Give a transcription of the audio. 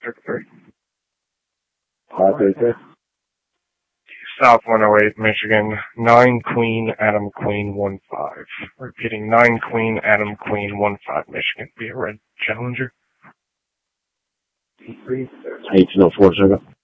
Circle 3. 533. South 108, Michigan. 9 Queen, Adam Queen, 15. Repeating, 9 Queen, Adam Queen, 15, Michigan. Be a red Challenger. 1804, Circle.